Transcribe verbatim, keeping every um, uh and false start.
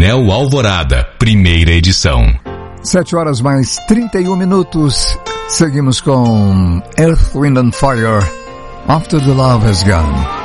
Anel Alvorada, primeira edição. Sete horas mais trinta e um minutos. Seguimos com Earth, Wind and Fire, After the Love Has Gone.